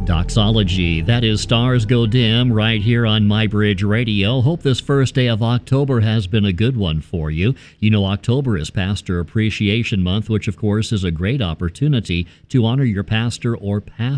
Doxology, that is Stars Go Dim right here on MyBridge Radio. Hope this first day of October has been a good one for you. You know, October is Pastor Appreciation Month, which of course is a great opportunity to honor your pastor or pastor